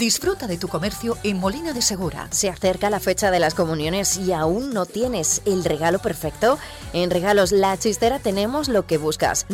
Disfruta de tu comercio en Molina de Segura. Se acerca la fecha de las comuniones y aún no tienes el regalo perfecto. En Regalos La Chistera tenemos lo que buscas.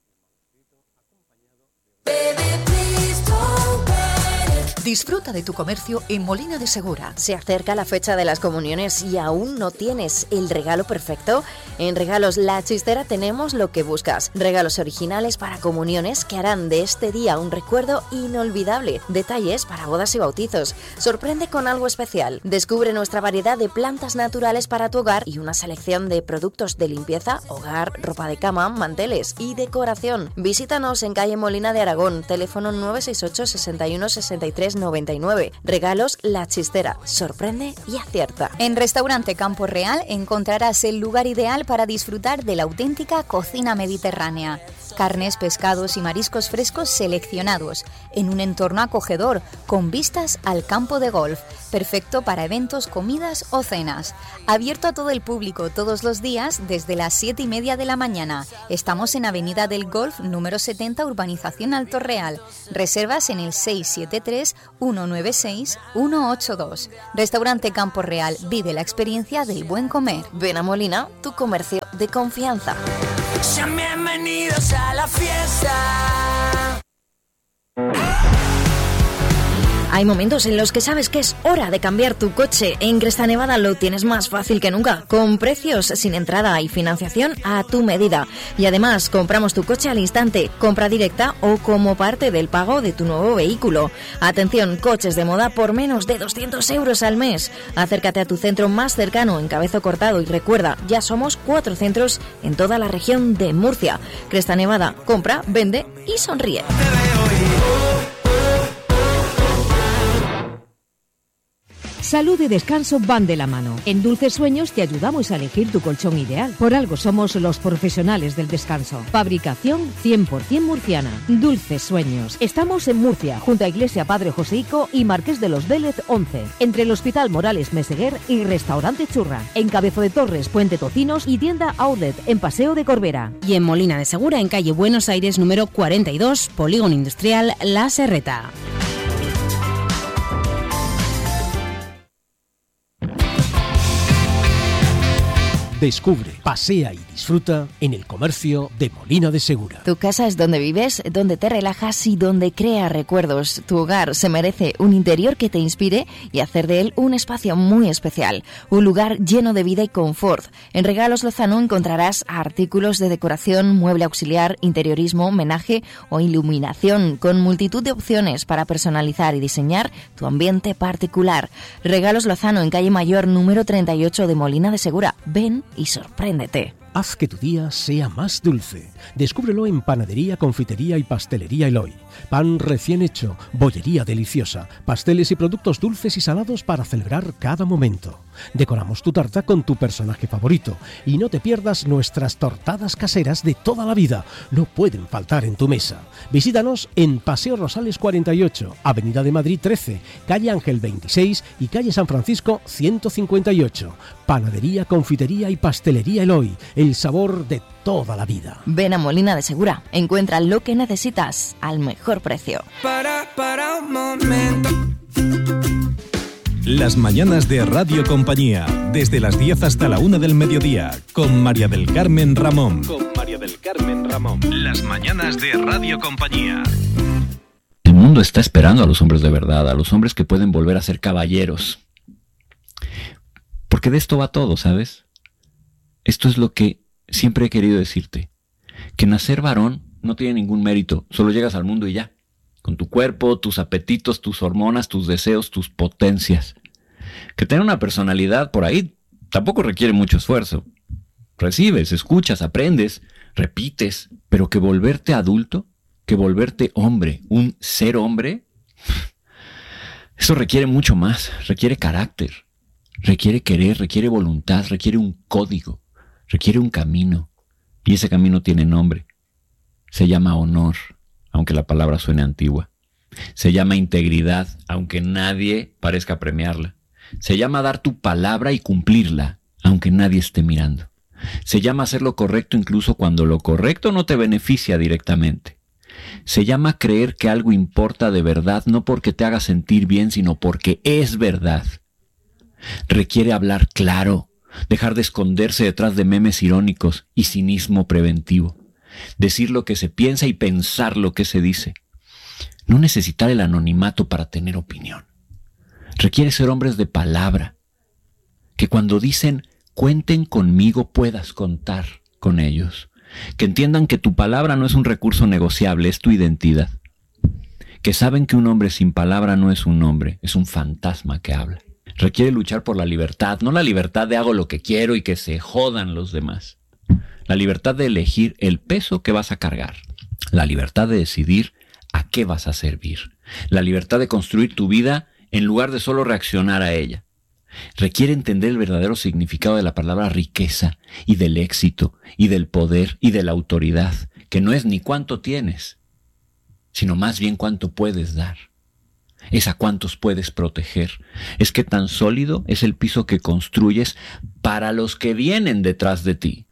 Disfruta de tu comercio en Molina de Segura. Se acerca la fecha de las comuniones y aún no tienes el regalo perfecto. En Regalos La Chistera tenemos lo que buscas. Regalos originales para comuniones que harán de este día un recuerdo inolvidable. Detalles para bodas y bautizos. Sorprende con algo especial. Descubre nuestra variedad de plantas naturales para tu hogar y una selección de productos de limpieza, hogar, ropa de cama, manteles y decoración. Visítanos en calle Molina de Aragón, teléfono 968 61 63 99. Regalos La Chistera. Sorprende y acierta. En Restaurante Campo Real encontrarás el lugar ideal para disfrutar de la auténtica cocina mediterránea. Carnes, pescados y mariscos frescos seleccionados, en un entorno acogedor, con vistas al campo de golf, perfecto para eventos, comidas o cenas. Abierto a todo el público todos los días desde las 7:30 de la mañana. Estamos en Avenida del Golf, número 70, Urbanización Alto Real. Reservas en el 673-196-182. Restaurante Campo Real, vive la experiencia del buen comer. Ven a Molina, tu comercio de confianza. Sean bienvenidos a la fiesta. Hay momentos en los que sabes que es hora de cambiar tu coche. En Cresta Nevada lo tienes más fácil que nunca, con precios sin entrada y financiación a tu medida. Y además, compramos tu coche al instante, compra directa o como parte del pago de tu nuevo vehículo. Atención, coches de moda por menos de 200 euros al mes. Acércate a tu centro más cercano en Cabezo Cortado y recuerda, ya somos 4 centros en toda la región de Murcia. Cresta Nevada, compra, vende y sonríe. Salud y descanso van de la mano. En Dulces Sueños te ayudamos a elegir tu colchón ideal. Por algo somos los profesionales del descanso. Fabricación 100% murciana. Dulces Sueños. Estamos en Murcia, junto a Iglesia Padre Joseico y Marqués de los Vélez 11. Entre el Hospital Morales Meseguer y Restaurante Churra. En Cabezo de Torres, Puente Tocinos y tienda Outlet en Paseo de Corbera. Y en Molina de Segura, en calle Buenos Aires, número 42, Polígono Industrial La Serreta. Descubre, pasea y disfruta en el comercio de Molina de Segura. Tu casa es donde vives, donde te relajas y donde creas recuerdos. Tu hogar se merece un interior que te inspire y hacer de él un espacio muy especial. Un lugar lleno de vida y confort. En Regalos Lozano encontrarás artículos de decoración, mueble auxiliar, interiorismo, homenaje o iluminación, con multitud de opciones para personalizar y diseñar tu ambiente particular. Regalos Lozano en calle Mayor, número 38 de Molina de Segura. Ven y sorpréndete. Haz que tu día sea más dulce. Descúbrelo en Panadería, Confitería y Pastelería Eloy. Pan recién hecho, bollería deliciosa, pasteles y productos dulces y salados para celebrar cada momento. Decoramos tu tarta con tu personaje favorito y no te pierdas nuestras tortadas caseras de toda la vida. No pueden faltar en tu mesa. Visítanos en Paseo Rosales 48, Avenida de Madrid 13, calle Ángel 26 y calle San Francisco 158. Panadería, Confitería y Pastelería Eloy. El sabor de toda la vida. Ven a Molina de Segura. Encuentra lo que necesitas al mejor precio. Para un momento. Las mañanas de Radio Compañía, desde las 10 hasta la 1 del mediodía, con María del Carmen Ramón. Las mañanas de Radio Compañía. El mundo está esperando a los hombres de verdad, a los hombres que pueden volver a ser caballeros. Porque de esto va todo, ¿sabes? Esto es lo que siempre he querido decirte. Que nacer varón no tiene ningún mérito, solo llegas al mundo y ya. Con tu cuerpo, tus apetitos, tus hormonas, tus deseos, tus potencias. Que tener una personalidad por ahí tampoco requiere mucho esfuerzo. Recibes, escuchas, aprendes, repites, pero que volverte adulto, que volverte hombre, un ser hombre, eso requiere mucho más, requiere carácter, requiere querer, requiere voluntad, requiere un código, requiere un camino, y ese camino tiene nombre. Se llama honor, aunque la palabra suene antigua. Se llama integridad, aunque nadie parezca premiarla. Se llama dar tu palabra y cumplirla, aunque nadie esté mirando. Se llama hacer lo correcto incluso cuando lo correcto no te beneficia directamente. Se llama creer que algo importa de verdad, no porque te haga sentir bien, sino porque es verdad. Requiere hablar claro, dejar de esconderse detrás de memes irónicos y cinismo preventivo. Decir lo que se piensa y pensar lo que se dice. No necesitar el anonimato para tener opinión. Requiere ser hombres de palabra, que cuando dicen cuenten conmigo puedas contar con ellos. Que entiendan que tu palabra no es un recurso negociable, es tu identidad. Que saben que un hombre sin palabra no es un hombre, es un fantasma que habla. Requiere luchar por la libertad, no la libertad de hago lo que quiero y que se jodan los demás. La libertad de elegir el peso que vas a cargar. La libertad de decidir a qué vas a servir. La libertad de construir tu vida en lugar de solo reaccionar a ella. Requiere entender el verdadero significado de la palabra riqueza y del éxito y del poder y de la autoridad, que no es ni cuánto tienes, sino más bien cuánto puedes dar. Es a cuántos puedes proteger. Es que tan sólido es el piso que construyes para los que vienen detrás de ti.